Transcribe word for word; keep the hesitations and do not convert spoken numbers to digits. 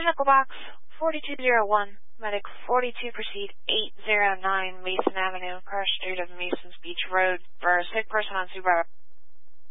Medical box forty-two oh one, medic forty-two, proceed eight oh nine Mason Avenue, Carr Street of Masons Beach Road for a sick person on Subaru.